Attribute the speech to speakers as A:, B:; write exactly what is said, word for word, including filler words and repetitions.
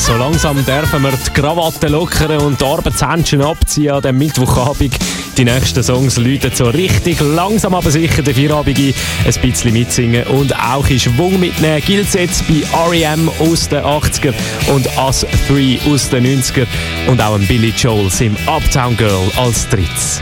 A: So langsam dürfen wir die Krawatte lockern und die Arbeitshändchen abziehen an diesem Mittwochabend. Die nächsten Songs läuten so richtig langsam aber sicher den Feierabend ein. Ein bisschen mitsingen und auch in Schwung mitnehmen gilt es jetzt bei R E M aus den achtziger und Us drei aus den neunziger und auch ein Billy Joel im Uptown Girl als drittes.